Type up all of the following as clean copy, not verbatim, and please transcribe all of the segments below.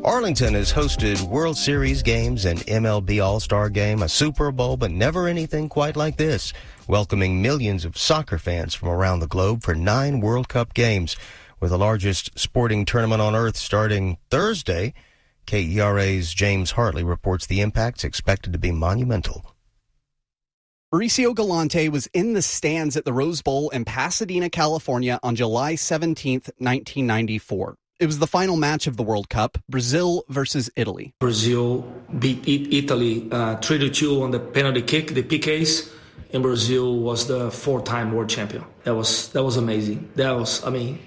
Arlington has hosted World Series games, an MLB All-Star game, a Super Bowl, but never anything quite like this, welcoming millions of soccer fans from around the globe for 9 World Cup games. With the largest sporting tournament on earth starting Thursday, KERA's James Hartley reports the impact's expected to be monumental. Mauricio Galante was in the stands at the Rose Bowl in Pasadena, California on July 17th, 1994. It was the final match of the World Cup, Brazil versus Italy. Brazil beat Italy 3-2 on the penalty kick, the PKs, and Brazil was the 4-time world champion. That was amazing. That was,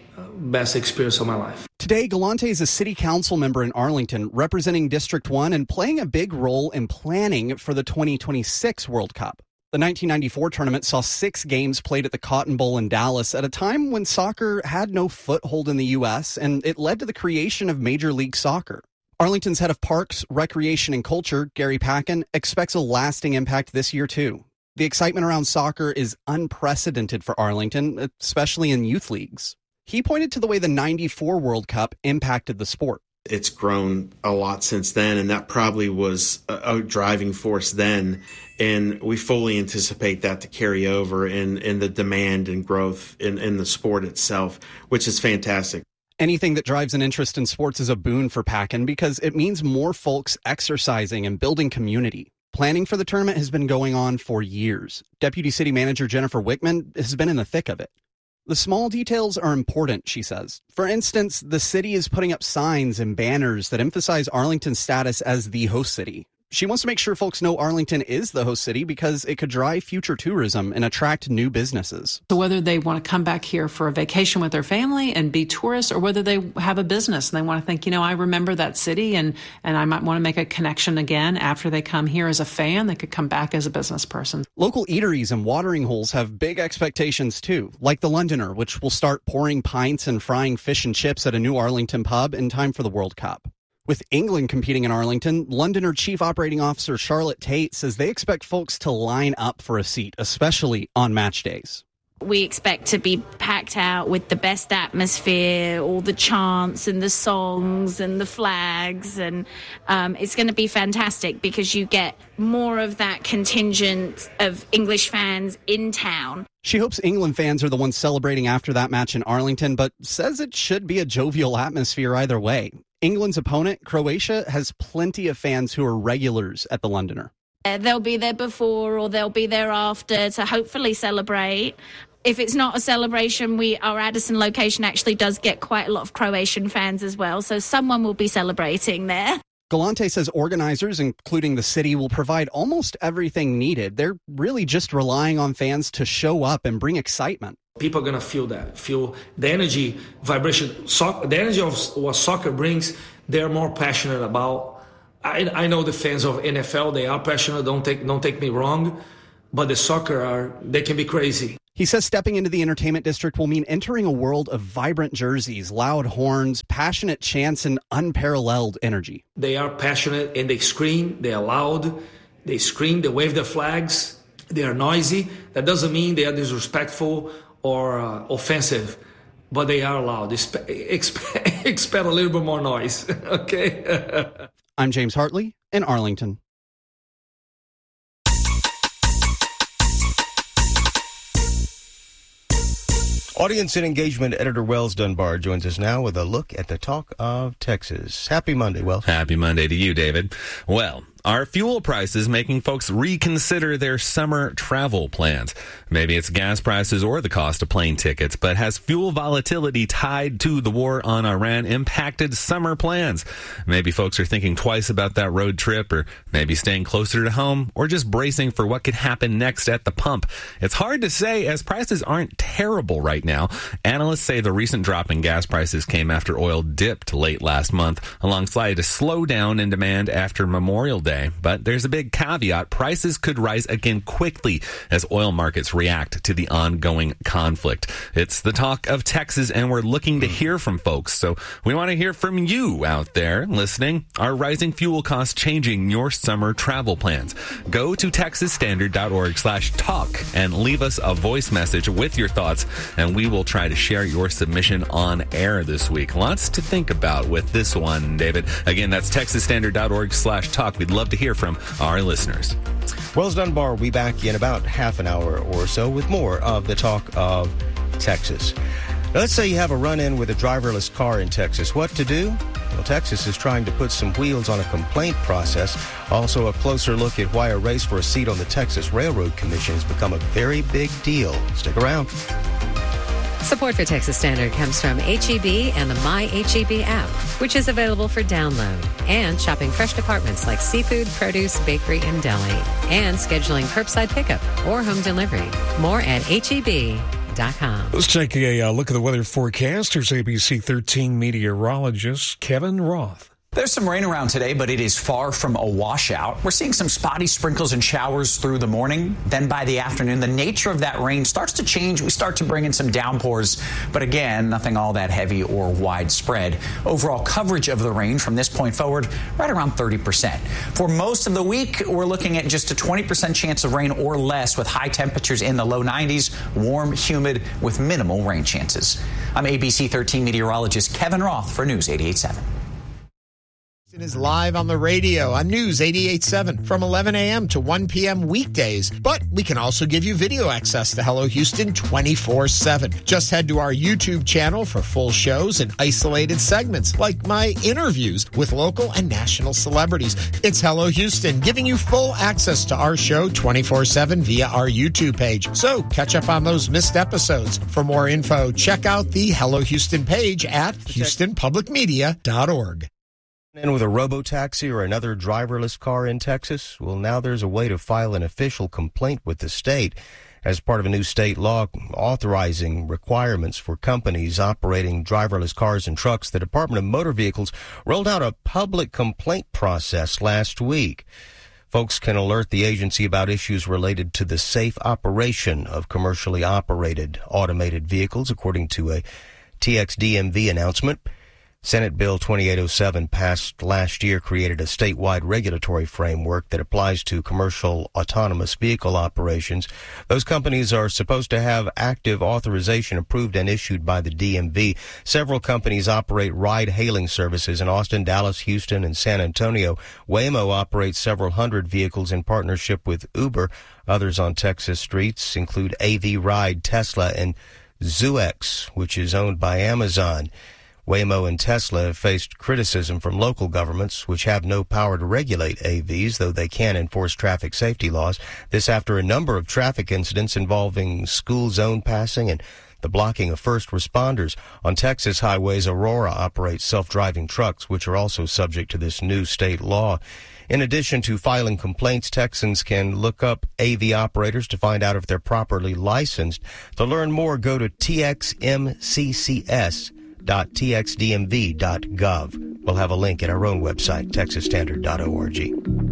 best experience of my life. Today, Galante is a city council member in Arlington, representing District 1 and playing a big role in planning for the 2026 World Cup. The 1994 tournament saw 6 games played at the Cotton Bowl in Dallas at a time when soccer had no foothold in the U.S., and it led to the creation of Major League Soccer. Arlington's head of Parks, Recreation, and Culture, Gary Packin, expects a lasting impact this year, too. The excitement around soccer is unprecedented for Arlington, especially in youth leagues. He pointed to the way the 94 World Cup impacted the sport. It's grown a lot since then, and that probably was a driving force then. And we fully anticipate that to carry over in the demand and growth in the sport itself, which is fantastic. Anything that drives an interest in sports is a boon for Packin because it means more folks exercising and building community. Planning for the tournament has been going on for years. Deputy City Manager Jennifer Wickman has been in the thick of it. The small details are important, she says. For instance, the city is putting up signs and banners that emphasize Arlington's status as the host city. She wants to make sure folks know Arlington is the host city because it could drive future tourism and attract new businesses. So whether they want to come back here for a vacation with their family and be tourists, or whether they have a business and they want to think, I remember that city and I might want to make a connection again after they come here as a fan, they could come back as a business person. Local eateries and watering holes have big expectations too, like the Londoner, which will start pouring pints and frying fish and chips at a new Arlington pub in time for the World Cup. With England competing in Arlington, Londoner Chief Operating Officer Charlotte Tate says they expect folks to line up for a seat, especially on match days. We expect to be packed out with the best atmosphere, all the chants and the songs and the flags. And it's going to be fantastic because you get more of that contingent of English fans in town. She hopes England fans are the ones celebrating after that match in Arlington, but says it should be a jovial atmosphere either way. England's opponent, Croatia, has plenty of fans who are regulars at the Londoner. They'll be there before or they'll be there after to hopefully celebrate. If it's not a celebration, our Addison location actually does get quite a lot of Croatian fans as well, so someone will be celebrating there. Galante says organizers, including the city, will provide almost everything needed. They're really just relying on fans to show up and bring excitement. People are going to feel the energy, vibration, the energy of what soccer brings. They're more passionate about. I know the fans of NFL, they are passionate, don't take me wrong, but the soccer they can be crazy. He says stepping into the entertainment district will mean entering a world of vibrant jerseys, loud horns, passionate chants, and unparalleled energy. They are passionate and they scream, they are loud, they scream, they wave their flags, they are noisy. That doesn't mean they are disrespectful or offensive, but they are loud. Expect a little bit more noise, okay? I'm James Hartley in Arlington. Audience and engagement editor Wells Dunbar joins us now with a look at the talk of Texas. Happy Monday, Wells. Happy Monday to you, David. Well, are fuel prices making folks reconsider their summer travel plans? Maybe it's gas prices or the cost of plane tickets, but has fuel volatility tied to the war on Iran impacted summer plans? Maybe folks are thinking twice about that road trip, or maybe staying closer to home, or just bracing for what could happen next at the pump. It's hard to say as prices aren't terrible right now. Analysts say the recent drop in gas prices came after oil dipped late last month, alongside a slowdown in demand after Memorial Day day, but there's a big caveat. Prices could rise again quickly as oil markets react to the ongoing conflict. It's the talk of Texas, and we're looking to hear from folks. So we want to hear from you out there listening. Are rising fuel costs changing your summer travel plans? Go to texasstandard.org/talk and leave us a voice message with your thoughts, and we will try to share your submission on air this week. Lots to think about with this one, David. Again, that's texasstandard.org/talk. We'd love to hear from our listeners. Wells Dunbar will be back in about half an hour or so with more of the talk of Texas. Now, let's say you have a run-in with a driverless car in Texas. What to do? Well, Texas is trying to put some wheels on a complaint process. Also, a closer look at why a race for a seat on the Texas Railroad Commission has become a very big deal. Stick around. Support for Texas Standard comes from H-E-B and the My H-E-B app, which is available for download, and shopping fresh departments like seafood, produce, bakery, and deli, and scheduling curbside pickup or home delivery. More at HEB.com. Let's take a look at the weather forecast. Here's ABC 13 meteorologist Kevin Roth. There's some rain around today, but it is far from a washout. We're seeing some spotty sprinkles and showers through the morning. Then by the afternoon, the nature of that rain starts to change. We start to bring in some downpours, but again, nothing all that heavy or widespread. Overall coverage of the rain from this point forward, right around 30%. For most of the week, we're looking at just a 20% chance of rain or less, with high temperatures in the low 90s, warm, humid, with minimal rain chances. I'm ABC 13 meteorologist Kevin Roth for News 88.7. Is live on the radio on News 88.7 from 11 a.m. to 1 p.m. weekdays. But we can also give you video access to Hello Houston 24/7. Just head to our YouTube channel for full shows and isolated segments like my interviews with local and national celebrities. It's Hello Houston, giving you full access to our show 24/7 via our YouTube page. So catch up on those missed episodes. For more info, check out the Hello Houston page at houstonpublicmedia.org. And with a robo-taxi or another driverless car in Texas, well, now there's a way to file an official complaint with the state as part of a new state law authorizing requirements for companies operating driverless cars and trucks. The Department of Motor Vehicles rolled out a public complaint process last week. Folks can alert the agency about issues related to the safe operation of commercially operated automated vehicles, according to a TXDMV announcement. Senate Bill 2807 passed last year created a statewide regulatory framework that applies to commercial autonomous vehicle operations. Those companies are supposed to have active authorization approved and issued by the DMV. Several companies operate ride-hailing services in Austin, Dallas, Houston, and San Antonio. Waymo operates several hundred vehicles in partnership with Uber. Others on Texas streets include AV Ride, Tesla, and ZooX, which is owned by Amazon. Waymo and Tesla have faced criticism from local governments, which have no power to regulate AVs, though they can enforce traffic safety laws. This after a number of traffic incidents involving school zone passing and the blocking of first responders. On Texas highways, Aurora operates self-driving trucks, which are also subject to this new state law. In addition to filing complaints, Texans can look up AV operators to find out if they're properly licensed. To learn more, go to txmccs.txdmv.gov. We'll have a link at our own website, texasstandard.org.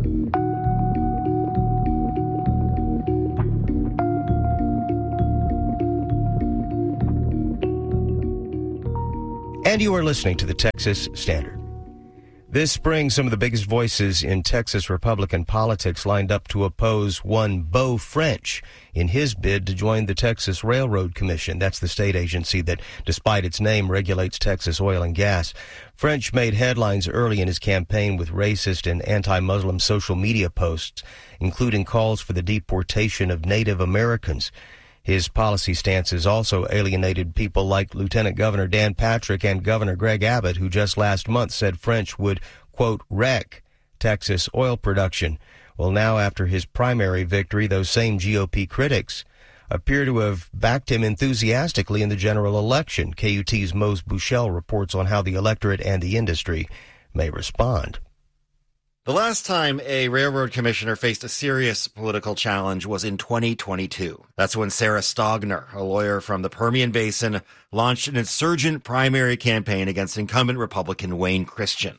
And you are listening to the Texas Standard. This spring, some of the biggest voices in Texas Republican politics lined up to oppose one Beau French in his bid to join the Texas Railroad Commission. That's the state agency that, despite its name, regulates Texas oil and gas. French made headlines early in his campaign with racist and anti-Muslim social media posts, including calls for the deportation of Native Americans. His policy stances also alienated people like Lieutenant Governor Dan Patrick and Governor Greg Abbott, who just last month said French would, quote, wreck Texas oil production. Well, now after his primary victory, those same GOP critics appear to have backed him enthusiastically in the general election. KUT's Mose Buchel reports on how the electorate and the industry may respond. The last time a railroad commissioner faced a serious political challenge was in 2022. That's when Sarah Stogner, a lawyer from the Permian Basin, launched an insurgent primary campaign against incumbent Republican Wayne Christian.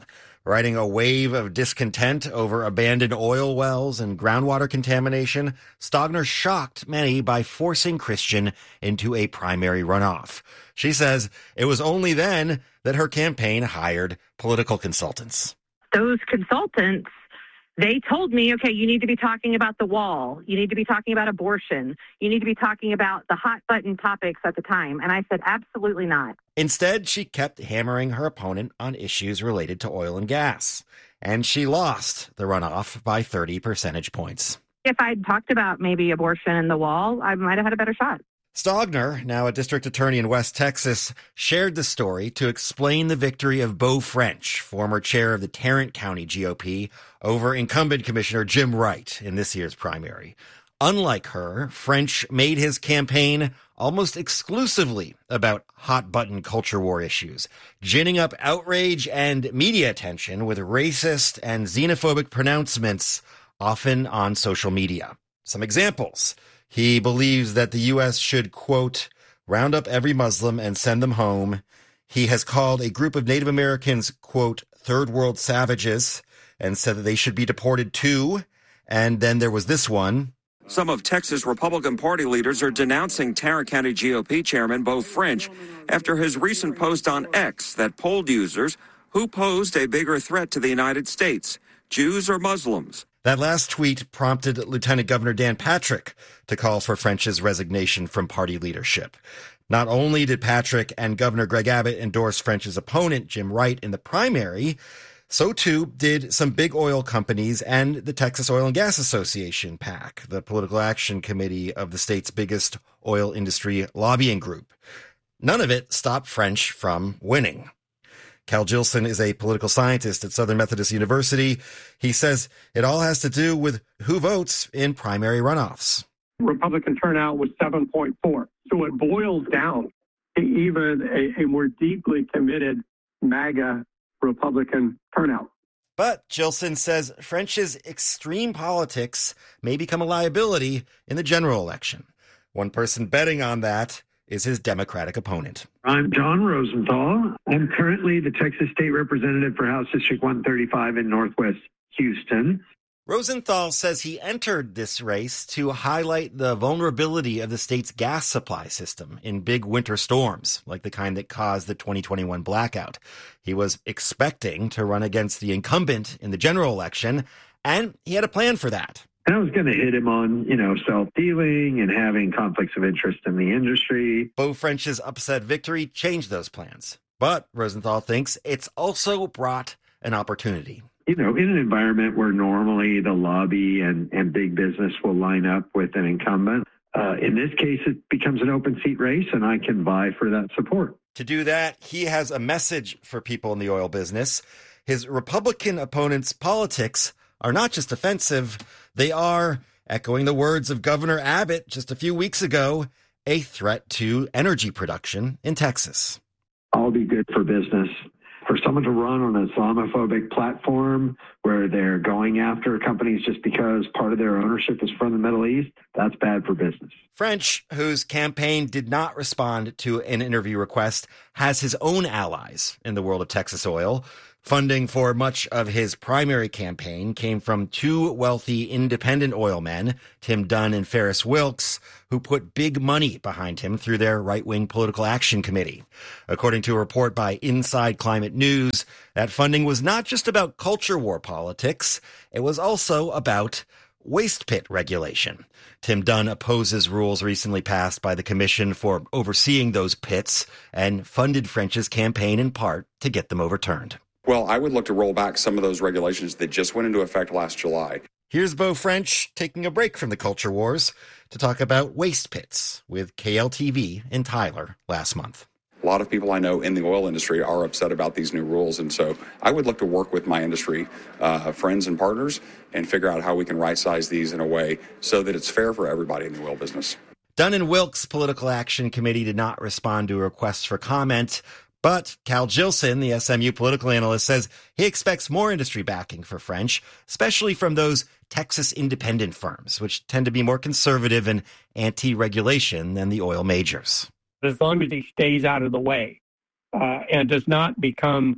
Riding a wave of discontent over abandoned oil wells and groundwater contamination, Stogner shocked many by forcing Christian into a primary runoff. She says it was only then that her campaign hired political consultants. Those consultants, they told me, okay, you need to be talking about the wall. You need to be talking about abortion. You need to be talking about the hot button topics at the time. And I said, absolutely not. Instead, she kept hammering her opponent on issues related to oil and gas. And she lost the runoff by 30 percentage points. If I'd talked about maybe abortion and the wall, I might have had a better shot. Stogner, now a district attorney in West Texas, shared the story to explain the victory of Beau French, former chair of the Tarrant County GOP, over incumbent Commissioner Jim Wright in this year's primary. Unlike her, French made his campaign almost exclusively about hot-button culture war issues, ginning up outrage and media attention with racist and xenophobic pronouncements, often on social media. Some examples. He believes that the U.S. should, quote, round up every Muslim and send them home. He has called a group of Native Americans, quote, third world savages, and said that they should be deported too. And then there was this one. Some of Texas Republican Party leaders are denouncing Tarrant County GOP Chairman Beau French after his recent post on X that polled users who posed a bigger threat to the United States, Jews or Muslims. That last tweet prompted Lieutenant Governor Dan Patrick to call for French's resignation from party leadership. Not only did Patrick and Governor Greg Abbott endorse French's opponent, Jim Wright, in the primary, so too did some big oil companies and the Texas Oil and Gas Association, PAC, the political action committee of the state's biggest oil industry lobbying group. None of it stopped French from winning. Cal Jilson is a political scientist at Southern Methodist University. He says it all has to do with who votes in primary runoffs. Republican turnout was 7.4. So it boils down to even a more deeply committed MAGA Republican turnout. But Jilson says French's extreme politics may become a liability in the general election. One person betting on that is his Democratic opponent. I'm John Rosenthal. I'm currently the Texas State Representative for House District 135 in Northwest Houston. Rosenthal says he entered this race to highlight the vulnerability of the state's gas supply system in big winter storms, like the kind that caused the 2021 blackout. He was expecting to run against the incumbent in the general election, and he had a plan for that. And I was going to hit him on, self-dealing and having conflicts of interest in the industry. Beau French's upset victory changed those plans. But Rosenthal thinks it's also brought an opportunity. In an environment where normally the lobby and big business will line up with an incumbent, in this case, it becomes an open seat race, and I can vie for that support. To do that, he has a message for people in the oil business. His Republican opponent's politics are not just offensive, they are, echoing the words of Governor Abbott just a few weeks ago, a threat to energy production in Texas. I'll be good for business. For someone to run on an Islamophobic platform where they're going after companies just because part of their ownership is from the Middle East, that's bad for business. French, whose campaign did not respond to an interview request, has his own allies in the world of Texas oil. Funding for much of his primary campaign came from two wealthy independent oil men, Tim Dunn and Ferris Wilks, who put big money behind him through their right-wing political action committee. According to a report by Inside Climate News, that funding was not just about culture war politics, it was also about waste pit regulation. Tim Dunn opposes rules recently passed by the commission for overseeing those pits and funded French's campaign in part to get them overturned. Well, I would look to roll back some of those regulations that just went into effect last July. Here's Beau French taking a break from the culture wars to talk about waste pits with KLTV in Tyler last month. A lot of people I know in the oil industry are upset about these new rules, and so I would look to work with my industry friends and partners and figure out how we can right-size these in a way so that it's fair for everybody in the oil business. Dunn and Wilkes' Political Action Committee did not respond to requests for comment, but Cal Jilson, the SMU political analyst, says he expects more industry backing for French, especially from those Texas independent firms, which tend to be more conservative and anti-regulation than the oil majors. As long as he stays out of the way and does not become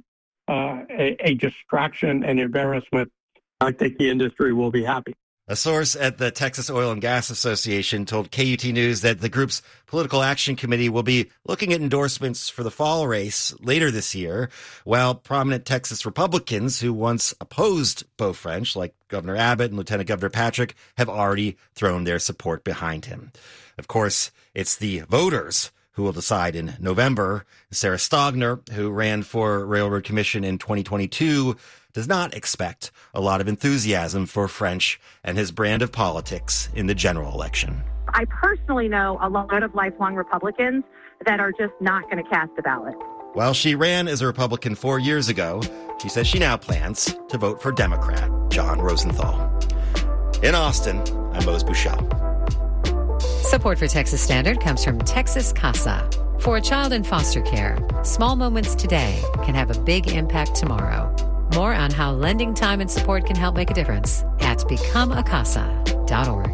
a distraction and embarrassment, I think the industry will be happy. A source at the Texas Oil and Gas Association told KUT News that the group's political action committee will be looking at endorsements for the fall race later this year, while prominent Texas Republicans who once opposed Beau French, like Governor Abbott and Lieutenant Governor Patrick, have already thrown their support behind him. Of course, it's the voters who will decide in November. Sarah Stogner, who ran for Railroad Commission in 2022, does not expect a lot of enthusiasm for French and his brand of politics in the general election. I personally know a lot of lifelong Republicans that are just not going to cast a ballot. While she ran as a Republican 4 years ago, she says she now plans to vote for Democrat John Rosenthal. In Austin, I'm Mose Bouchel. Support for Texas Standard comes from Texas Casa. For a child in foster care, small moments today can have a big impact tomorrow. More on how lending time and support can help make a difference at becomeacasa.org.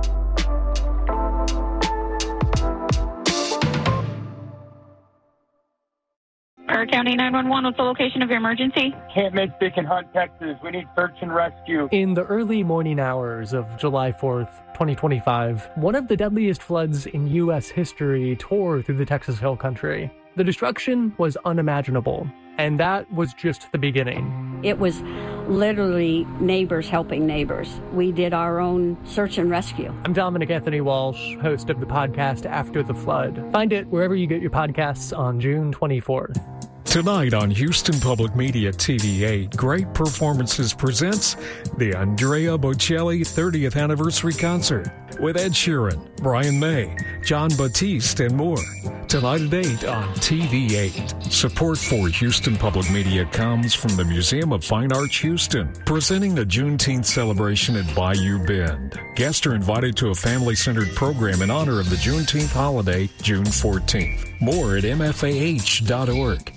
Carter County 911, what's the location of your emergency? Can't make Dick and Hunt, Texas. We need search and rescue. In the early morning hours of July 4th, 2025, one of the deadliest floods in U.S. history tore through the Texas Hill Country. The destruction was unimaginable, and that was just the beginning. It was literally neighbors helping neighbors. We did our own search and rescue. I'm Dominic Anthony Walsh, host of the podcast After the Flood. Find it wherever you get your podcasts on June 24th. Tonight on Houston Public Media TV8, Great Performances presents the Andrea Bocelli 30th Anniversary Concert with Ed Sheeran, Brian May, John Batiste, and more. Tonight at 8 on TV8. Support for Houston Public Media comes from the Museum of Fine Arts Houston, presenting the Juneteenth celebration at Bayou Bend. Guests are invited to a family-centered program in honor of the Juneteenth holiday, June 14th. More at mfah.org.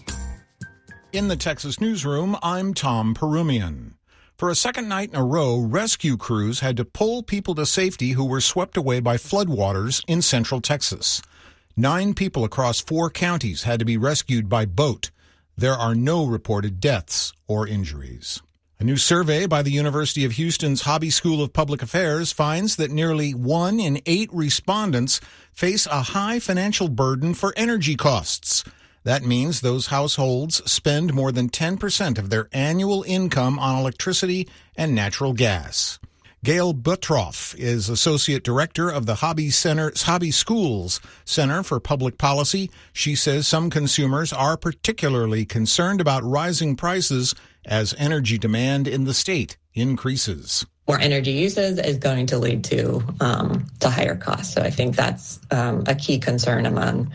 In the Texas newsroom, I'm Tom Perumian. For a second night in a row, rescue crews had to pull people to safety who were swept away by floodwaters in central Texas. 9 people across 4 counties had to be rescued by boat. There are no reported deaths or injuries. A new survey by the University of Houston's Hobby School of Public Affairs finds that nearly 1 in 8 respondents face a high financial burden for energy costs. That means those households spend more than 10% of their annual income on electricity and natural gas. Gail Buttroff is Associate Director of the Hobby Schools Center for Public Policy. She says some consumers are particularly concerned about rising prices as energy demand in the state increases. More energy uses is going to lead to higher costs. So I think that's a key concern among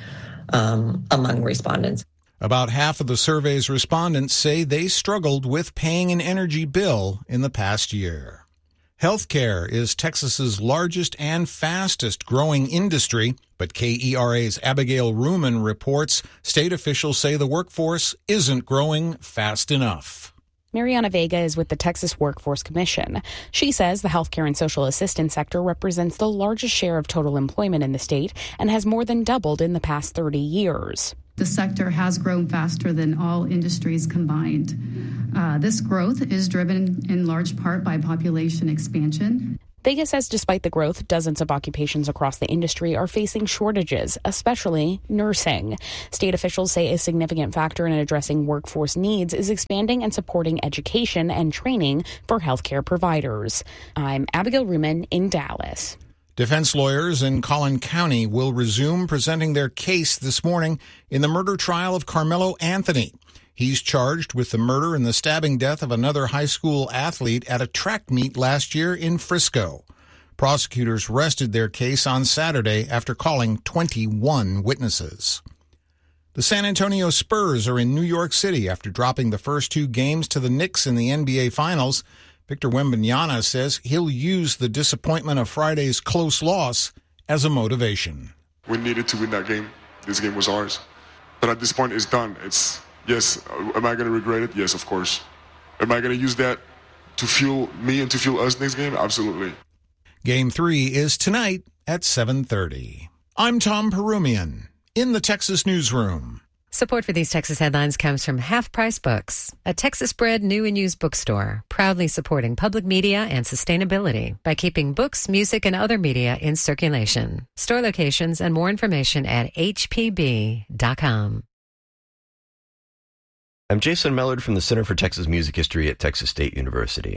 respondents. About half of the survey's respondents say they struggled with paying an energy bill in the past year. Healthcare is Texas's largest and fastest growing industry, but KERA's Abigail Ruman reports state officials say the workforce isn't growing fast enough. Mariana Vega is with the Texas Workforce Commission. She says the healthcare and social assistance sector represents the largest share of total employment in the state and has more than doubled in the past 30 years. The sector has grown faster than all industries combined. This growth is driven in large part by population expansion. Vega says despite the growth, dozens of occupations across the industry are facing shortages, especially nursing. State officials say a significant factor in addressing workforce needs is expanding and supporting education and training for healthcare providers. I'm Abigail Ruman in Dallas. Defense lawyers in Collin County will resume presenting their case this morning in the murder trial of Carmelo Anthony. He's charged with the murder and the stabbing death of another high school athlete at a track meet last year in Frisco. Prosecutors rested their case on Saturday after calling 21 witnesses. The San Antonio Spurs are in New York City after dropping the first 2 games to the Knicks in the NBA Finals. Victor Wembanyama says he'll use the disappointment of Friday's close loss as a motivation. We needed to win that game. This game was ours. But at this point, it's done. Yes, am I going to regret it? Yes, of course. Am I going to use that to fuel me and to fuel us next game? Absolutely. Game 3 is tonight at 7:30. I'm Tom Perumian in the Texas newsroom. Support for these Texas headlines comes from Half Price Books, a Texas-bred new and used bookstore, proudly supporting public media and sustainability by keeping books, music, and other media in circulation. Store locations and more information at hpb.com. I'm Jason Mellard from the Center for Texas Music History at Texas State University.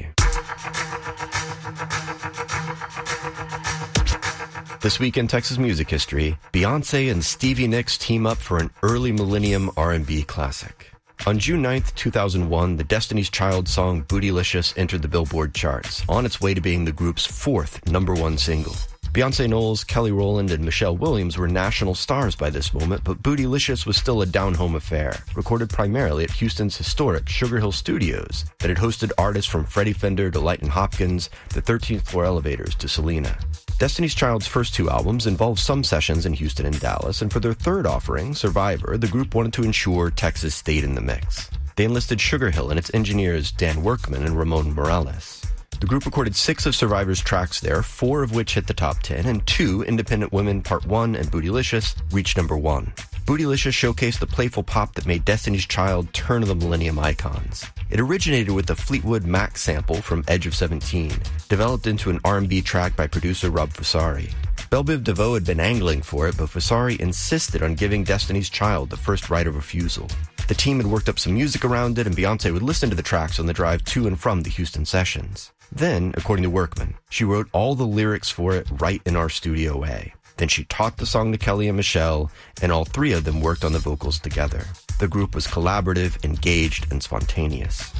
This week in Texas music history, Beyonce and Stevie Nicks team up for an early millennium R&B classic. On June 9th, 2001, the Destiny's Child song Bootylicious entered the Billboard charts, on its way to being the group's fourth #1 single. Beyonce Knowles, Kelly Rowland, and Michelle Williams were national stars by this moment, but Bootylicious was still a down-home affair, recorded primarily at Houston's historic Sugar Hill Studios that had hosted artists from Freddie Fender to Lightnin' Hopkins, the 13th Floor Elevators to Selena. Destiny's Child's first two albums involved some sessions in Houston and Dallas, and for their third offering, Survivor, the group wanted to ensure Texas stayed in the mix. They enlisted Sugar Hill and its engineers Dan Workman and Ramon Morales. The group recorded 6 of Survivor's tracks there, 4 of which hit the top 10, and 2, Independent Women Part 1 and Bootylicious, reached #1. Bootylicious showcased the playful pop that made Destiny's Child turn of the millennium icons. It originated with a Fleetwood Mac sample from Edge of 17, developed into an R&B track by producer Rob Fusari. Belle Biv DeVoe had been angling for it, but Fusari insisted on giving Destiny's Child the first right of refusal. The team had worked up some music around it, and Beyonce would listen to the tracks on the drive to and from the Houston sessions. Then, according to Workman, she wrote all the lyrics for it right in our studio way. Then she taught the song to Kelly and Michelle, and all 3 of them worked on the vocals together. The group was collaborative, engaged, and spontaneous.